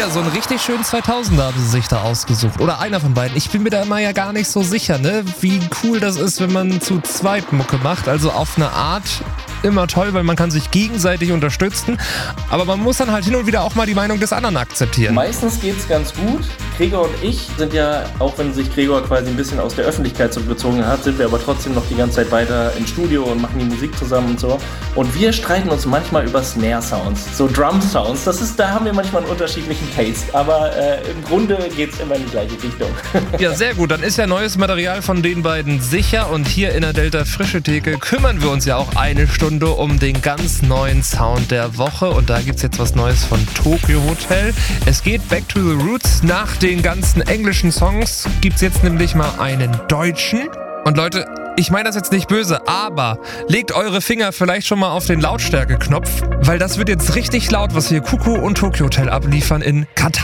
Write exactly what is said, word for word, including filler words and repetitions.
Ja, so einen richtig schönen zweitausender haben sie sich da ausgesucht. Oder einer von beiden. Ich bin mir da immer ja gar nicht so sicher, ne? Wie cool das ist, wenn man zu zweit Mucke macht. Also auf eine Art immer toll, weil man kann sich gegenseitig unterstützen. Aber man muss dann halt hin und wieder auch mal die Meinung des anderen akzeptieren. Meistens geht's ganz gut. Gregor und ich sind ja, auch wenn sich Gregor quasi ein bisschen aus der Öffentlichkeit zurückgezogen hat, sind wir aber trotzdem noch die ganze Zeit weiter im Studio und machen die Musik zusammen und so. Und wir streiten uns manchmal über Snare-Sounds, so Drum-Sounds. Das ist, da haben wir manchmal einen unterschiedlichen Taste. Aber äh, im Grunde geht's immer in die gleiche Richtung. Ja, sehr gut. Dann ist ja neues Material von den beiden sicher. Und hier in der Delta Frische Theke kümmern wir uns ja auch eine Stunde um den ganz neuen Sound der Woche. Und da gibt's jetzt was Neues von Tokyo Hotel. Es geht back to the roots. Nach den ganzen englischen Songs gibt's jetzt nämlich mal einen deutschen. Und Leute, ich meine das jetzt nicht böse, aber legt eure Finger vielleicht schon mal auf den Lautstärke-Knopf, weil das wird jetzt richtig laut, was hier Kuku und Tokyo Hotel abliefern in Katar.